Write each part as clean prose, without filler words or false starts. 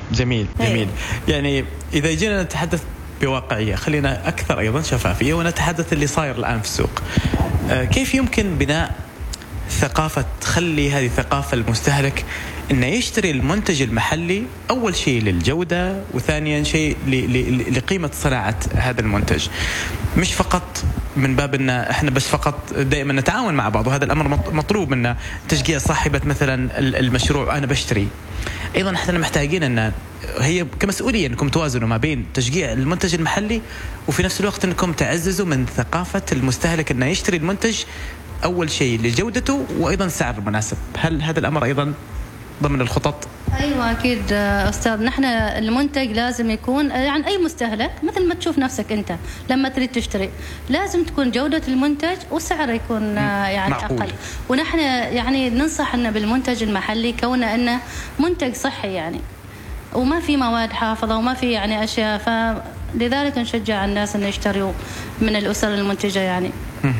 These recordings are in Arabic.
جميل جميل. يعني إذا جينا نتحدث بواقعية، خلينا أكثر أيضا شفافية ونتحدث اللي صاير الآن في السوق. كيف يمكن بناء ثقافة تخلي هذه ثقافة المستهلك إنه يشتري المنتج المحلي أول شيء للجودة، وثانيا شيء لقيمة صناعة هذا المنتج، مش فقط من باب إن إحنا بس فقط دائما نتعاون مع بعض، وهذا الأمر مطلوب منا تشجيع صاحبة مثلا المشروع. أنا بشتري أيضا إحنا محتاجين أن هي كمسؤولية أنكم توازنوا ما بين تشجيع المنتج المحلي وفي نفس الوقت أنكم تعززوا من ثقافة المستهلك أنه يشتري المنتج أول شيء لجودته وأيضا سعر مناسب. هل هذا الأمر أيضا ضمن الخطط؟ أيوة أكيد أستاذ. نحن المنتج لازم يكون يعني أي مستهلك مثل ما تشوف نفسك أنت لما تريد تشتري، لازم تكون جودة المنتج وسعره يكون يعني معقول. أقل. ونحن يعني ننصح أنه بالمنتج المحلي كونه أنه منتج صحي يعني، وما في مواد حافظة وما في يعني أشياء، فلذلك نشجع الناس أن يشتروا من الأسر المنتجة يعني.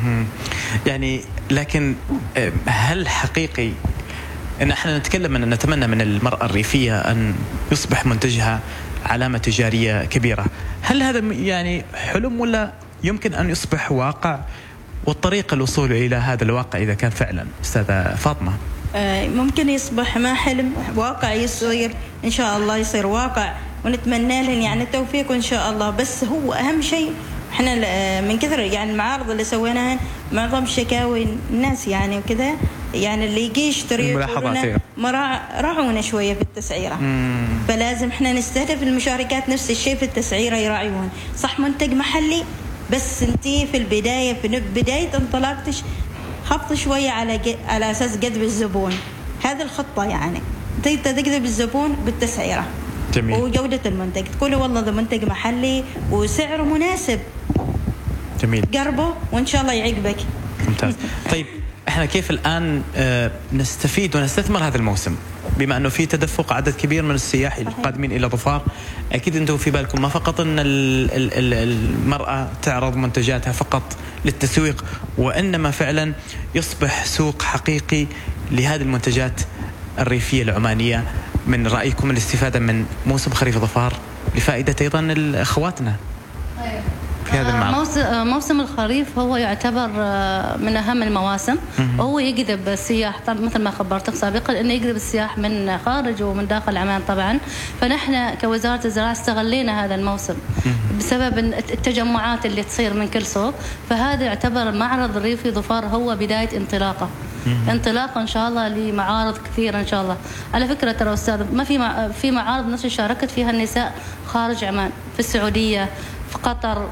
يعني لكن هل حقيقي إن احنا نتكلم أن نتمنى من المرأة الريفية أن يصبح منتجها علامة تجارية كبيرة، هل هذا يعني حلم ولا يمكن أن يصبح واقع؟ والطريقة الوصول إلى هذا الواقع إذا كان فعلا أستاذة فاطمة؟ ممكن يصبح ما حلم، واقع يصير إن شاء الله، يصير واقع ونتمنى لهم يعني التوفيق إن شاء الله. بس هو أهم شيء احنا من كثر يعني المعارض اللي سويناها معظم شكاوي الناس يعني وكذا، يعني اللي يجي يشتري راعونا شويه في التسعيره. فلازم احنا نستهدف المشاركات نفس الشيء في التسعيره، يراعون صح منتج محلي، بس انتي في البدايه في بدايه انطلاقتش خفض شويه على اساس جذب الزبون. هذه الخطه يعني تجذب الزبون بالتسعيره. جميل. وجوده المنتج تقولي والله ده منتج محلي وسعره مناسب. جميل. قربه وان شاء الله يعجبك. ممتاز. طيب احنا كيف الان نستفيد ونستثمر هذا الموسم بما انه في تدفق عدد كبير من السياح القادمين الى ظفار؟ اكيد انتم في بالكم ما فقط ان المرأة تعرض منتجاتها فقط للتسويق، وانما فعلا يصبح سوق حقيقي لهذه المنتجات الريفية العمانية. من رأيكم الاستفادة من موسم خريف ظفار لفائدة ايضا اخواتنا في هذا المعرض؟ موسم الخريف هو يعتبر من أهم المواسم، وهو يجذب السياح مثل ما خبرتك سابقا أنه يجذب السياح من خارج ومن داخل عمان طبعا. فنحن كوزارة الزراعة استغلينا هذا الموسم بسبب التجمعات اللي تصير من كل سوق، فهذا يعتبر معرض ريفي ظفار هو بداية انطلاقة إن شاء الله لمعارض كثيرة إن شاء الله. على فكرة ترى أستاذ ما في معارض نفس شاركت فيها النساء خارج عمان، في السعودية، في قطر،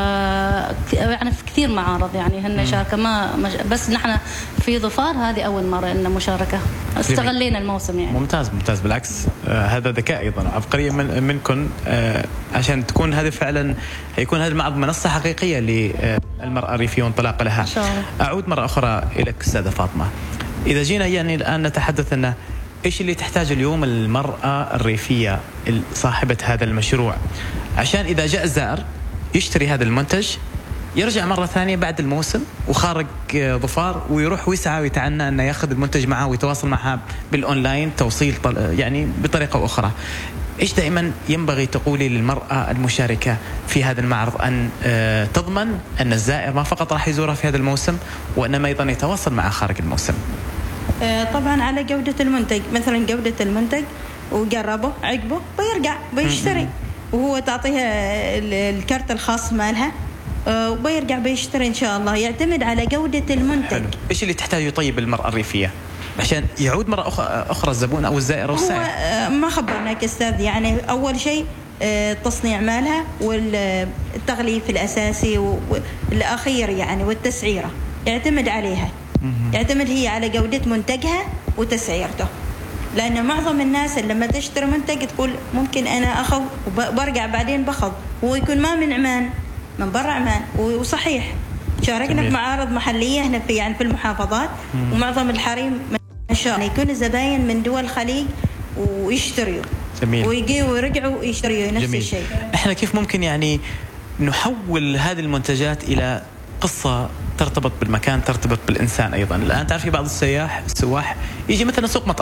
يعني في كثير معارض يعني هن شاركة، بس نحن في ظفار هذه أول مرة إن مشاركة استغلينا الموسم يعني. ممتاز ممتاز، بالعكس هذا ذكاء أيضا عبقرية منكم عشان تكون هذه فعلا هيكون هذا المعرض منصة حقيقية للمرأة الريفية وانطلاق لها. أعود مرة أخرى إليك أستاذة فاطمة، إذا جينا يعني الآن نتحدث أن إيش اللي تحتاج اليوم المرأة الريفية صاحبة هذا المشروع عشان إذا جاء زائر يشتري هذا المنتج يرجع مرة ثانية بعد الموسم وخارج ظفار ويروح ويسعى ويتعنى أنه يأخذ المنتج معه ويتواصل معها بالأونلاين توصيل يعني بطريقة أخرى. إيش دائما ينبغي تقولي للمرأة المشاركة في هذا المعرض أن تضمن أن الزائر ما فقط راح يزورها في هذا الموسم وإنما أيضا يتواصل معها خارج الموسم؟ طبعا على جودة المنتج، مثلا جودة المنتج وجربه عجبه بيرجع بيشتري، وهو تعطيها الكارت الخاص مالها وبيرجع بيشتري إن شاء الله. يعتمد على جودة المنتج. حلو. إيش اللي تحتاجه طيب المرأة الريفية عشان يعود مرة أخرى الزبون أو الزائر أو السائر؟ ما خبرناك أستاذ، يعني أول شيء تصنيع مالها والتغليف الأساسي والأخير يعني والتسعيرة يعتمد عليها. يعتمد هي على جودة منتجها وتسعيرته، لأن معظم الناس لما تشتري منتج تقول ممكن أنا أخذ وبرجع بعدين بخذ، هو يكون ما من عمان من برا عمان. وصحيح شاركنا في معارض محلية هنا في المحافظات، ومعظم الحريم إن شاء الله يكون زباين من دول الخليج ويشتريوا. جميل. ويجوا ويرجعوا يشتريوا نفس جميل. الشيء. إحنا كيف ممكن يعني نحول هذه المنتجات إلى قصة ترتبط بالمكان، ترتبط بالإنسان أيضا؟ الآن تعرفي بعض السواح يجي مثلا سوق مطرح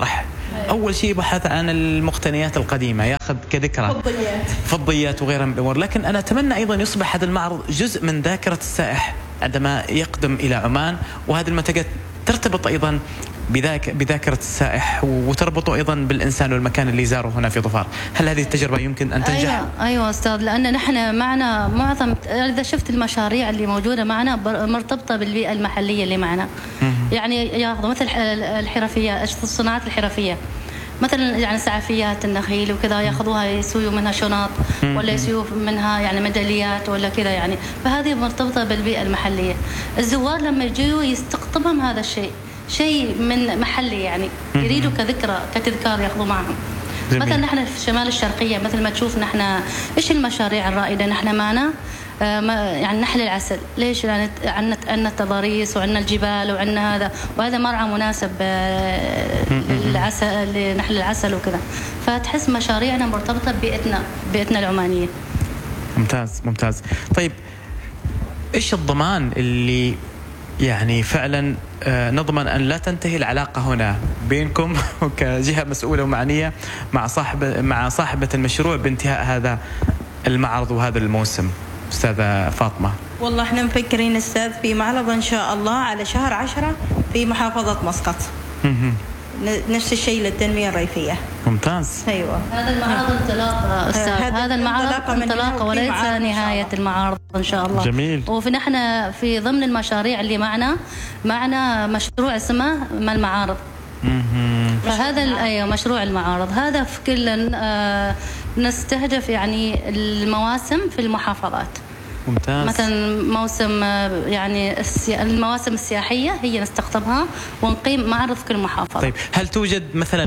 أول شيء بحث عن المقتنيات القديمة، يأخذ كذكرى فضيات وغيرها من الأمور. لكن أنا أتمنى أيضا يصبح هذا المعرض جزء من ذاكرة السائح عندما يقدم إلى عمان، وهذه المنتجات ترتبط أيضا بذاكرة السائح وتربطه أيضا بالإنسان والمكان اللي زاره هنا في ظفار. هل هذه التجربة يمكن أن تنجح؟ أيوة أستاذ، لأن نحن معنا معظم، إذا شفت المشاريع اللي موجودة معنا مرتبطة بالبيئة المحلية اللي معنا. يعني ياخذوا مثل الحرفية، الصناعات الحرفية، مثلا يعني سعفيات النخيل وكذا، ياخذوها يسووا منها شنط ولا يسووا منها يعني ميداليات ولا كذا يعني. فهذه مرتبطة بالبيئة المحلية. الزوار لما يجوا يستقطبهم هذا الشيء، شيء من محلي يعني، يريدوا كذكرى كتذكار ياخذوا معهم. جميل. مثلا نحن في الشمال الشرقية مثل ما تشوف نحن ايش المشاريع الرائدة نحن معنا، يعني نحل العسل. ليش؟ يعني عندنا التضاريس وعندنا الجبال وعندنا هذا، وهذا مرعى مناسب للعسل، لنحل العسل وكذا. فتحس مشاريعنا مرتبطة ببيئتنا العمانية. ممتاز ممتاز. طيب ايش الضمان اللي يعني فعلا نضمن أن لا تنتهي العلاقة هنا بينكم كجهة مسؤولة ومعنية مع صاحبة المشروع بانتهاء هذا المعرض وهذا الموسم أستاذة فاطمة؟ والله احنا مفكرين أستاذ في معرض إن شاء الله على شهر 10 في محافظة مسقط. نفس الشيء للتنمية الريفية. ممتاز. أيوة. هذا المعرض انطلاقة أستاذ، هذا المعرض انطلاقة وليس نهاية المعارض إن شاء الله. جميل. وفي نحن في ضمن المشاريع اللي معنا مشروع اسمه ما المعارض. فهذا أيوة مشروع المعارض هذا في كل نستهدف يعني المواسم في المحافظات. ممتاز. مثلا موسم يعني المواسم السياحية هي نستقطبها ونقيم معرض في كل محافظة. طيب هل توجد مثلا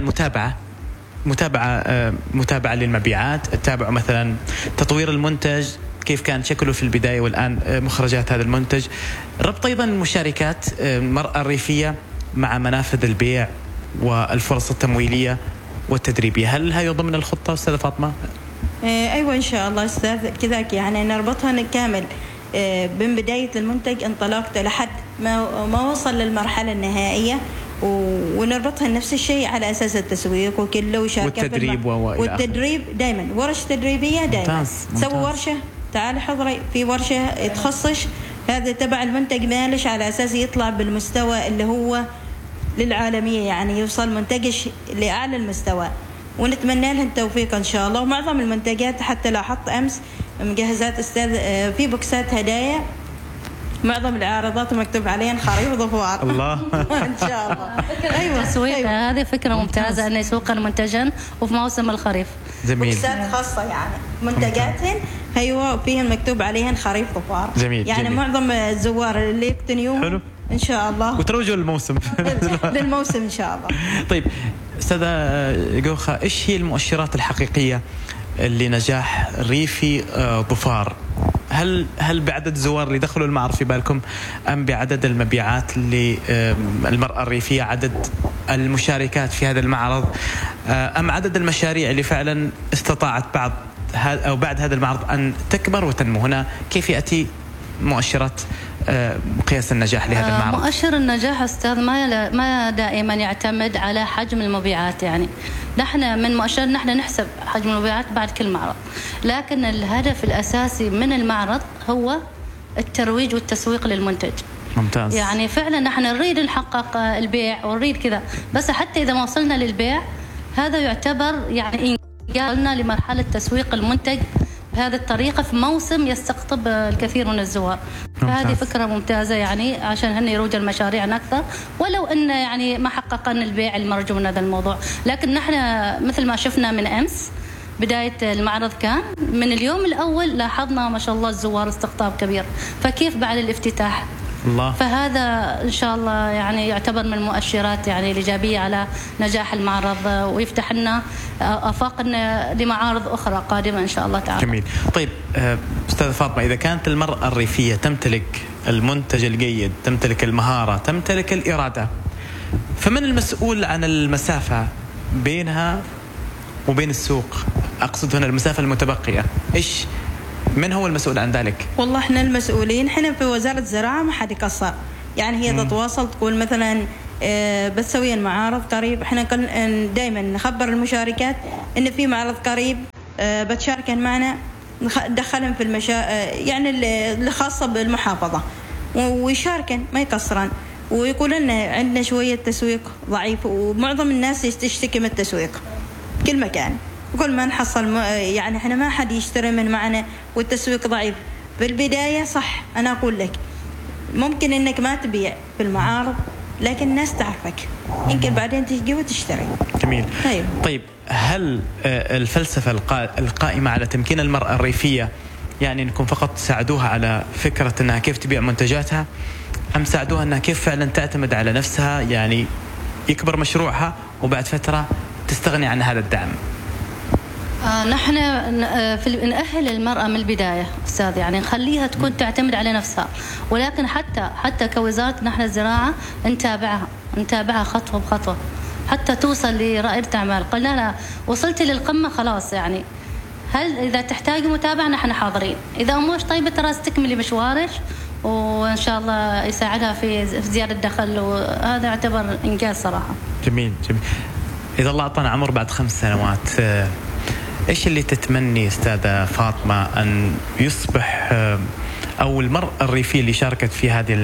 متابعة للمبيعات؟ تتابعوا مثلا تطوير المنتج كيف كان شكله في البداية والآن مخرجات هذا المنتج، ربط أيضا المشاركات المرأة الريفية مع منافذ البيع والفرص التمويلية والتدريبية، هل هذا ضمن الخطة أستاذة فاطمة؟ أيوة إن شاء الله أستاذ، كذاك يعني نربطها كامل من بداية المنتج انطلاقته لحد ما وصل للمرحلة النهائية، ونربطها نفس الشيء على أساس التسويق وكله وشاركة والتدريب والتدريب دائما، ورش تدريبية دائما. سوي ورشة، تعال حضري في ورشة تخصص هذا تبع المنتج مالش على أساس يطلع بالمستوى اللي هو للعالمية، يعني يوصل منتجش لأعلى المستوى، ونتمنى لهم التوفيق إن شاء الله. ومعظم المنتجات حتى لاحظت أمس مجهزات أستاذ في بوكسات هدايا، معظم العارضات مكتوب عليهن خريف ظفار. الله. إن شاء الله. أيوة تسويق. هذه فكرة ممتازة أن يسوق المنتجا وفي موسم الخريف. جميل. بوكسات خاصة يعني منتجاتهن أيوة فيهن مكتوب عليهن خريف ظفار. جميل. يعني جميل. معظم الزوار اللي يقتنيوهم حلو. إن شاء الله وتروجوا للموسم. للموسم إن شاء الله. طيب أستاذة جوخة، إيش هي المؤشرات الحقيقية لنجاح ريفي ظفار؟ هل بعدد الزوار اللي دخلوا المعرض في بالكم، أم بعدد المبيعات للمرأة الريفية، عدد المشاركات في هذا المعرض، أم عدد المشاريع اللي فعلا استطاعت بعد هذا المعرض أن تكبر وتنمو؟ هنا كيف يأتي مؤشرات قياس النجاح لهذا المعرض؟ مؤشر النجاح أستاذ ما دائما يعتمد على حجم المبيعات. يعني نحن من مؤشر نحن نحسب حجم المبيعات بعد كل معرض، لكن الهدف الأساسي من المعرض هو الترويج والتسويق للمنتج. ممتاز. يعني فعلا نحن نريد نحقق البيع ونريد كذا، بس حتى إذا ما وصلنا للبيع هذا يعتبر يعني إنجازنا لمرحلة تسويق المنتج بهذه الطريقة في موسم يستقطب الكثير من الزوار. فهذه فكرة ممتازة يعني عشان هن يروج المشاريع أكثر، ولو أن يعني ما حققنا البيع المرجو من هذا الموضوع. لكن نحن مثل ما شفنا من أمس بداية المعرض كان من اليوم الأول لاحظنا ما شاء الله الزوار استقطاب كبير، فكيف بعد الافتتاح؟ الله. فهذا إن شاء الله يعني يعتبر من المؤشرات يعني الإيجابية على نجاح المعرض، ويفتح لنا آفاق لمعارض أخرى قادمة إن شاء الله تعالى. جميل. طيب أستاذة فاطمة، إذا كانت المرأة الريفية تمتلك المنتج الجيد، تمتلك المهارة، تمتلك الإرادة، فمن المسؤول عن المسافة بينها وبين السوق؟ أقصد هنا المسافة المتبقية، من هو المسؤول عن ذلك؟ والله احنا المسؤولين، احنا في وزارة الزراعة ما حد يقصر، يعني هي تتواصل تقول مثلا بتسوي المعارض قريب. احنا دائما نخبر المشاركات ان في معرض قريب بتشاركن معنا، ندخلهم في يعني اللي خاصه بالمحافظه ويشاركن ما يقصرن، ويقول لنا عندنا شويه تسويق ضعيف، ومعظم الناس تشتكي من التسويق كل مكان، وكل ما نحصل يعني احنا ما حد يشتري من معنا والتسويق ضعيف. في البدايه صح انا اقول لك ممكن انك ما تبيع في المعارض، لكن الناس تعرفك، يمكن بعدين تجي وتشتري. جميل. طيب هل الفلسفة القائمة على تمكين المرأة الريفية يعني انكم فقط تساعدوها على فكرة انها كيف تبيع منتجاتها، ام ساعدوها انها كيف فعلا تعتمد على نفسها، يعني يكبر مشروعها وبعد فترة تستغني عن هذا الدعم؟ نحن نأهل المرأة من البداية أستاذ، يعني نخليها تكون تعتمد على نفسها، ولكن حتى كوزارة نحن الزراعة نتابعها خطوة بخطوة حتى توصل لرائدة أعمال. قلنا لها وصلتي للقمة خلاص، يعني هل إذا تحتاجي متابعة نحن حاضرين، إذا مش طيبة ترى استكملي مشوارك وإن شاء الله يساعدها في زيادة دخل، وهذا يعتبر إنجاز صراحة. جميل. إذا الله أعطانا عمر بعد 5 سنوات، إيش اللي تتمني أستاذة فاطمة أن يصبح أو المرأة الريفية اللي شاركت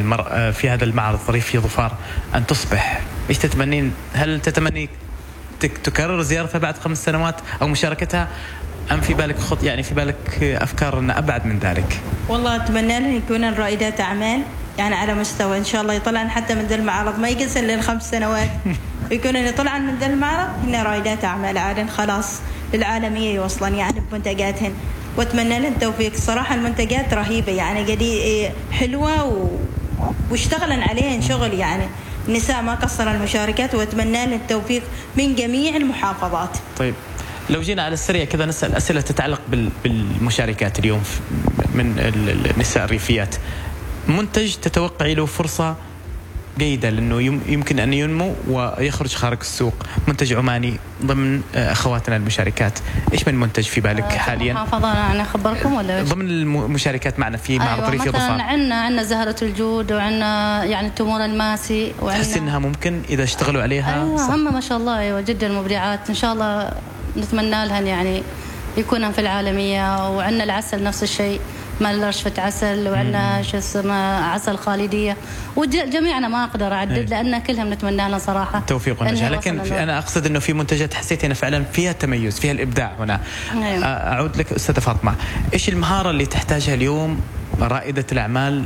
في هذا المعرض ريفي ظفار أن تصبح؟ إيش تتمنين؟ هل تتمني تكرر زيارتها بعد 5 سنوات أو مشاركتها، أم في بالك يعني في بالك أفكار أن أبعد من ذلك؟ والله أتمنى لهم يكونن رائدات أعمال، يعني على مستوى إن شاء الله يطلعن حتى من ذا المعرض، ما يقصر لل5 سنوات ويكونن يطلعن من ذا المعرض هن رائدات أعمال عادن خلاص للعالمية يوصلن يعني بمنتجاتهن. واتمنى لهم التوفيق صراحة، المنتجات رهيبة يعني قدي حلوة واشتغلن عليهن شغل، يعني النساء ما قصرن المشاركات، واتمنى لهم التوفيق من جميع المحافظات. طيب لو جينا على السريع كذا نسأل أسئلة تتعلق بالمشاركات اليوم من النساء الريفيات، منتج تتوقعي له فرصة جيدة لأنه يمكن أن ينمو ويخرج خارج السوق، منتج عماني ضمن أخواتنا المشاركات، إيش من منتج في بالك حاليا؟ محافظة أنا أخبركم ولا ضمن المشاركات معنا في معرض ريفي ظفار؟ مثلا عندنا زهرة الجود، وعندنا يعني التمور الماسي، تحس إنها ممكن إذا اشتغلوا عليها؟ أيوة هم ما شاء الله أيوة جدا مبدعات، إن شاء الله نتمنى لهن يعني يكونن في العالمية. وعندنا العسل نفس الشيء، ما رشفة عسل، وعندنا شو اسمه عسل خالدية، وجميعنا ما أقدر أعدد لأن كلهم نتمنى لنا صراحة التوفيق والنجاح. لكن أنا أقصد إنه في منتجات حسيت إنه فعلا فيها تميز، فيها الإبداع هنا. أيوة. أعود لك أستاذة فاطمة، إيش المهارة اللي تحتاجها اليوم رائدة الأعمال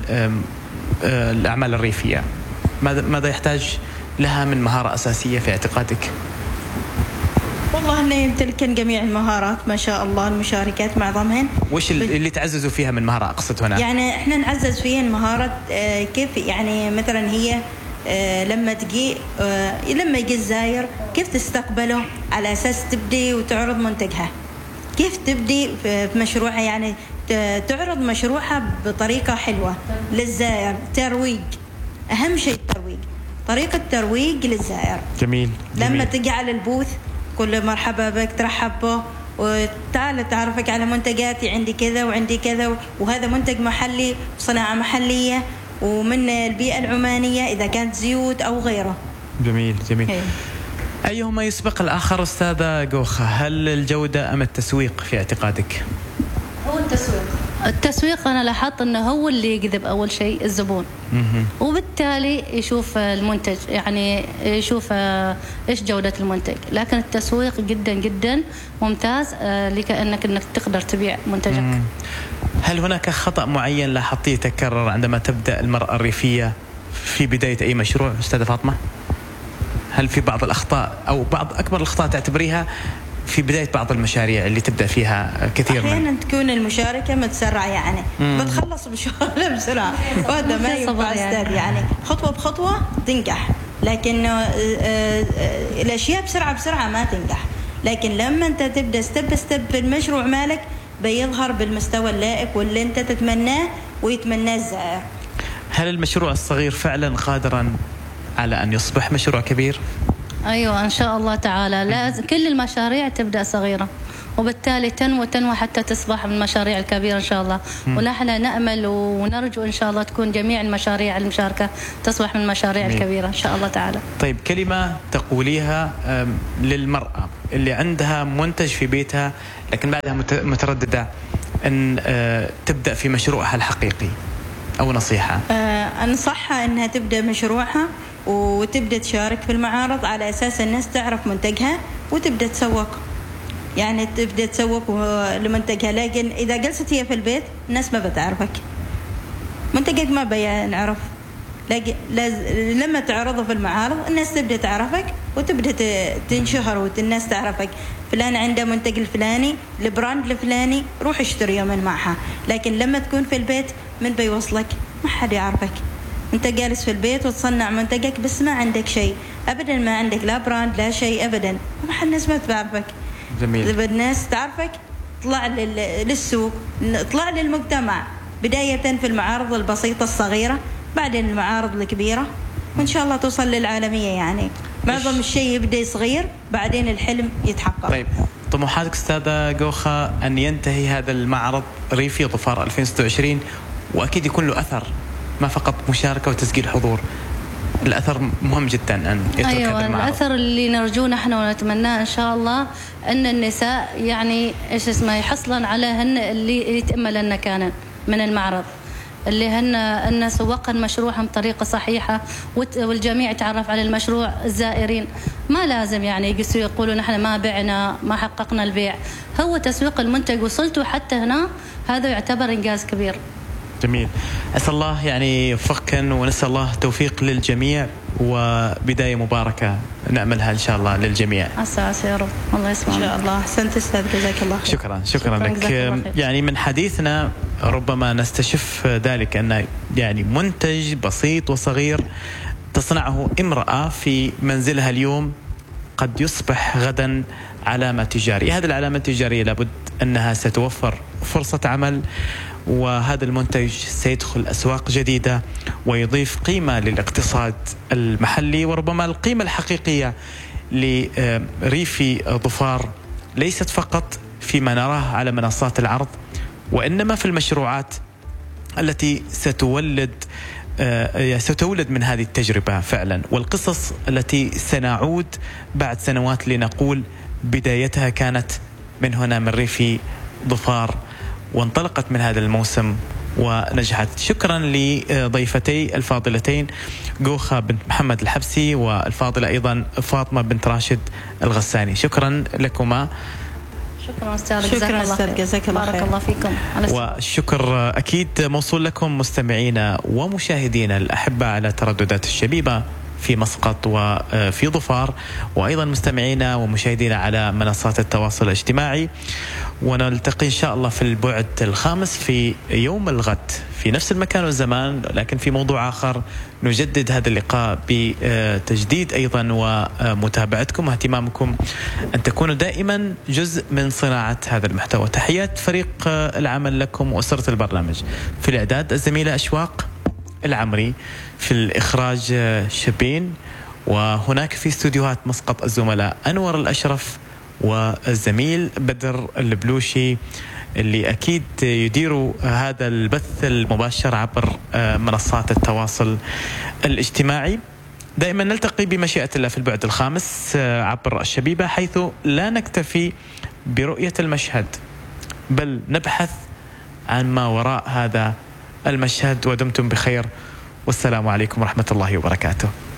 الأعمال الريفية؟ ماذا يحتاج لها من مهارة أساسية في اعتقادك؟ والله إنه يمتلكن جميع المهارات ما شاء الله المشاركات معظمهن. وش اللي تعززوا فيها من مهارة أقصد هنا؟ يعني إحنا نعزز فيها المهارات كيف يعني مثلا هي لما يجي الزاير كيف تستقبله على أساس تبدي وتعرض منتجها، كيف تبدي في مشروعها، يعني تعرض مشروعها بطريقة حلوة للزائر. ترويج أهم شيء، الترويج، طريقة ترويج للزائر. جميل. لما تجي على البوث كل مرحبا بك، ترحب به وتعال تعرفك على منتجاتي، عندي كذا وعندي كذا، وهذا منتج محلي، صناعة محلية ومن البيئة العمانية إذا كانت زيوت أو غيره. جميل. أيهما يسبق الآخر أستاذة جوخة، هل الجودة أم التسويق في اعتقادك؟ هو التسويق أنا لاحظت أنه هو اللي يجذب أول شيء الزبون، وبالتالي يشوف المنتج، يعني يشوف إيش جودة المنتج. لكن التسويق جدا جدا ممتاز لكأنك أنك تقدر تبيع منتجك. هل هناك خطأ معين لاحظتيه يتكرر عندما تبدأ المرأة الريفية في بداية أي مشروع أستاذة فاطمة؟ هل في بعض الأخطاء أو بعض أكبر الأخطاء تعتبريها في بداية بعض المشاريع اللي تبدأ فيها كثير أحيانا تكون المشاركة متسرعة، يعني بتخلص بشغلها بسرعة، وهذا ما ينفع أستاذ، يعني خطوة بخطوة تنجح، لكن الأشياء بسرعة ما تنجح. لكن لما أنت تبدأ ستيب بالمشروع مالك بيظهر بالمستوى اللائق واللي أنت تتمناه ويتمناه الزائر. هل المشروع الصغير فعلا قادرا على أن يصبح مشروع كبير؟ أيوة إن شاء الله تعالى. لازم كل المشاريع تبدأ صغيرة وبالتالي تنمو حتى تصبح من المشاريع الكبيرة إن شاء الله. ونحن نأمل ونرجو إن شاء الله تكون جميع المشاريع المشاركة تصبح من المشاريع الكبيرة إن شاء الله تعالى. طيب كلمة تقوليها للمرأة اللي عندها منتج في بيتها لكن بعدها مترددة أن تبدأ في مشروعها الحقيقي، أو نصيحة؟ أنصحها أنها تبدأ مشروعها وتبدأ تشارك في المعارض على أساس الناس تعرف منتجها وتبدأ تسوق، يعني تبدأ تسوق لمنتجها. لكن إذا جلست هي في البيت الناس ما بتعرفك، منتجك ما بينعرف. لكن لما تعرضه في المعارض الناس تبدأ تعرفك وتبدأ تنشهر والناس تعرفك، فلان عنده منتج الفلاني البراند الفلاني روح اشتريه من معها. لكن لما تكون في البيت من بيوصلك؟ ما حد يعرفك. انت جالس في البيت وتصنع منتجك بس ما عندك شيء ابدا، ما عندك لا براند لا شيء ابدا، ما حد الناس ما تعرفك. جميل. اذا الناس تعرفك طلع للسوق، طلع للمجتمع، بداية في المعارض البسيطة الصغيرة، بعدين المعارض الكبيرة، وإن شاء الله توصل للعالمية. يعني معظم الشيء يبدأ صغير بعدين الحلم يتحقق. طيب طموحاتك أستاذة جوخة أن ينتهي هذا المعرض ريفي ظفار 2026 وأكيد يكون له أثر، ما فقط مشاركة وتسجيل حضور، الأثر مهم جدا أن يترك هذا المعرض. الأثر اللي نرجوه نحن ونتمناه إن شاء الله أن النساء يعني يحصلن على هن اللي يتأملن كان من المعرض، اللي هن سوقن مشروعهم بطريقة صحيحة والجميع يتعرف على المشروع. الزائرين ما لازم يعني يقسوا يقولوا نحن ما بعنا ما حققنا البيع، هو تسويق المنتج وصلتوا حتى هنا هذا يعتبر إنجاز كبير. جميل. أسأل الله يعني يوفقكن ونسأل الله توفيق للجميع وبداية مباركة نأملها إن شاء الله للجميع. أساس يا رب، الله يسمعنا إن شاء الله. أحسنت أستاذ، جزاك الله خير. شكرا لك. يعني من حديثنا ربما نستشف ذلك أن يعني منتج بسيط وصغير تصنعه امرأة في منزلها اليوم قد يصبح غدا علامة تجارية. هذه العلامة التجارية لابد أنها ستوفر فرصة عمل، وهذا المنتج سيدخل أسواق جديدة ويضيف قيمة للاقتصاد المحلي. وربما القيمة الحقيقية لريفي ظفار ليست فقط فيما نراه على منصات العرض، وإنما في المشروعات التي ستولد من هذه التجربة فعلا، والقصص التي سنعود بعد سنوات لنقول بدايتها كانت من هنا من ريفي ظفار وانطلقت من هذا الموسم ونجحت. شكرا لضيفتي الفاضلتين جوخة بنت محمد الحبسي والفاضلة أيضا فاطمة بنت راشد الغساني. شكرا لكما. شكرا أستاذ، جزاك الله خير. بارك الله فيكم. والشكر أكيد موصول لكم مستمعينا ومشاهدينا الأحبة على ترددات الشبيبة في مسقط وفي ظفار، وأيضا مستمعينا ومشاهدينا على منصات التواصل الاجتماعي. ونلتقي إن شاء الله في البعد الخامس في يوم الغد في نفس المكان والزمان، لكن في موضوع آخر. نجدد هذا اللقاء بتجديد أيضا ومتابعتكم واهتمامكم أن تكونوا دائما جزء من صناعة هذا المحتوى. تحيات فريق العمل لكم وأسرة البرنامج. في الإعداد الزميلة أشواق العمري، في الإخراج شبين، وهناك في استوديوهات مسقط الزملاء أنور الأشرف والزميل بدر البلوشي اللي أكيد يديروا هذا البث المباشر عبر منصات التواصل الاجتماعي. دائما نلتقي بمشيئة الله في البعد الخامس عبر الشبيبة، حيث لا نكتفي برؤية المشهد بل نبحث عن ما وراء هذا المشهد. ودمتم بخير والسلام عليكم ورحمة الله وبركاته.